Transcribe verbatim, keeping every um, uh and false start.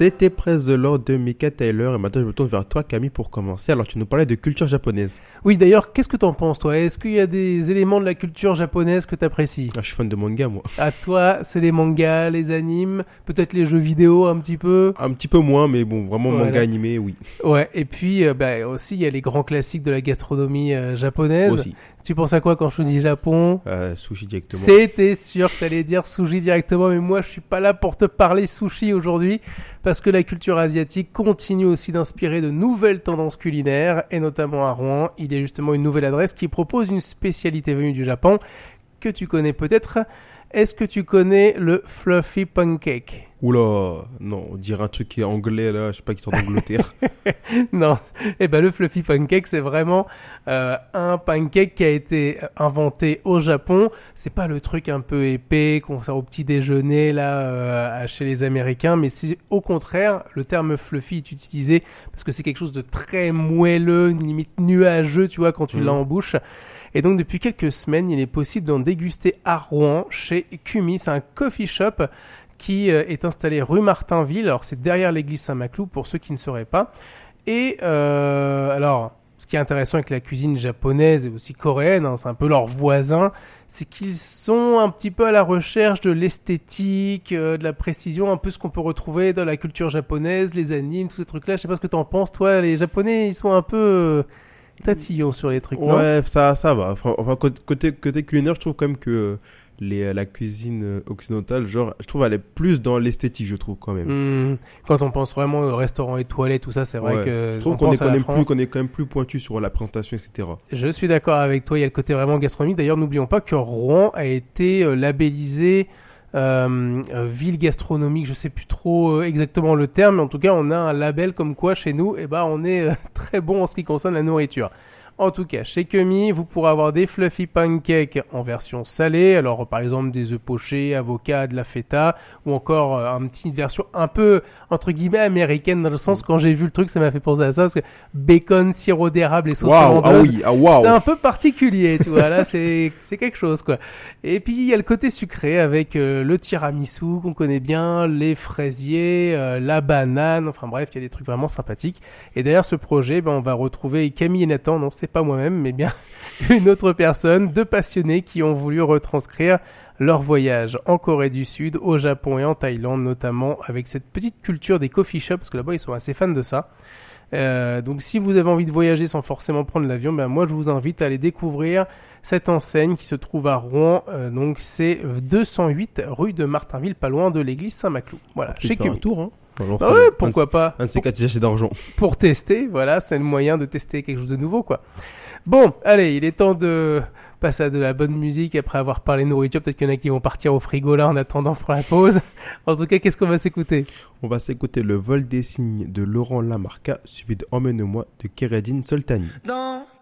C'était presque l'heure de Mika Tyler et maintenant je me tourne vers toi Camille pour commencer. Alors tu nous parlais de culture japonaise. Oui, d'ailleurs, qu'est-ce que t'en penses toi? Est-ce qu'il y a des éléments de la culture japonaise que t'apprécies? Ah, je suis fan de manga moi. À toi, c'est les mangas, les animes, peut-être les jeux vidéo un petit peu. Un petit peu moins mais bon, vraiment Voilà. manga animé, oui. Ouais, et puis euh, bah, aussi il y a les grands classiques de la gastronomie euh, japonaise. Aussi. Tu penses à quoi quand je te dis Japon? Euh, sushi directement. C'était sûr que t'allais dire sushi directement, mais moi je suis pas là pour te parler sushi aujourd'hui, parce que la culture asiatique continue aussi d'inspirer de nouvelles tendances culinaires, et notamment à Rouen, il y a justement une nouvelle adresse qui propose une spécialité venue du Japon, que tu connais peut-être. Est-ce que tu connais le Fluffy Pancake? Oula, non, on dirait un truc qui est anglais là, je sais pas qui sort d'Angleterre. Non, eh ben le Fluffy Pancake, c'est vraiment euh, un pancake qui a été inventé au Japon. C'est pas le truc un peu épais qu'on sert au petit déjeuner là euh, chez les Américains, mais c'est au contraire, le terme fluffy est utilisé parce que c'est quelque chose de très moelleux, limite nuageux, tu vois, quand tu mmh. l'as en bouche. Et donc depuis quelques semaines, il est possible d'en déguster à Rouen chez Kumi. C'est un coffee shop qui euh, est installé rue Martinville. Alors c'est derrière l'église Saint-Maclou pour ceux qui ne sauraient pas. Et euh, alors, ce qui est intéressant avec la cuisine japonaise et aussi coréenne, hein, c'est un peu leurs voisins, c'est qu'ils sont un petit peu à la recherche de l'esthétique, euh, de la précision, un peu ce qu'on peut retrouver dans la culture japonaise, les animes, tous ces trucs-là. Je sais pas ce que t'en penses, toi. Les Japonais, ils sont un peu euh, tatillons sur les trucs, non? Ouais, ça, ça va. Enfin, enfin, côté, côté culinaire, je trouve quand même que les, la cuisine occidentale, genre, je trouve elle est plus dans l'esthétique, je trouve quand même. Mmh. Quand on pense vraiment au restaurant étoilé, tout ça, c'est vrai ouais. que je trouve qu'on est quand même plus, qu'on est quand même plus pointu sur la présentation, et cetera. Je suis d'accord avec toi. Il y a le côté vraiment gastronomique. D'ailleurs, n'oublions pas que Rouen a été euh, labellisé euh, euh, ville gastronomique. Je sais plus trop euh, exactement le terme, mais en tout cas, on a un label comme quoi chez nous, eh ben, on est euh, très bon en ce qui concerne la nourriture. En tout cas, chez Kumi, vous pourrez avoir des fluffy pancakes en version salée. Alors, par exemple, des œufs pochés, avocats, de la feta, ou encore euh, une petite version un peu, entre guillemets, américaine, dans le sens, quand j'ai vu le truc, ça m'a fait penser à ça, parce que bacon, sirop d'érable et sauce wow, hollandaise, ah oui, ah wow. c'est un peu particulier, tu vois. Là, c'est, c'est quelque chose, quoi. Et puis, il y a le côté sucré avec euh, le tiramisu qu'on connaît bien, les fraisiers, euh, la banane, enfin bref, il y a des trucs vraiment sympathiques. Et d'ailleurs, ce projet, ben, on va retrouver Camille et Nathan, non, c'est pas moi-même, mais bien une autre personne, deux passionnés qui ont voulu retranscrire leur voyage en Corée du Sud, au Japon et en Thaïlande, notamment avec cette petite culture des coffee shops, parce que là-bas ils sont assez fans de ça. Euh, donc si vous avez envie de voyager sans forcément prendre l'avion, ben moi je vous invite à aller découvrir cette enseigne qui se trouve à Rouen. Euh, donc c'est deux cent huit rue de Martinville, pas loin de l'église Saint-Maclou. Voilà, chez Kumi. Un tour, hein. Alors, bah ouais, pourquoi un, pas. Un de ces quatre, j'ai assez d'argent. Pour tester, voilà, c'est le moyen de tester quelque chose de nouveau, quoi. Bon, allez, il est temps de passer à de la bonne musique après avoir parlé nourriture. Peut-être qu'il y en a qui vont partir au frigo là en attendant pour la pause. En tout cas, qu'est-ce qu'on va s'écouter? On va s'écouter Le vol des cygnes de Laurent Lamarca, suivi de Emmène-moi de Kéredine Soltani. Dans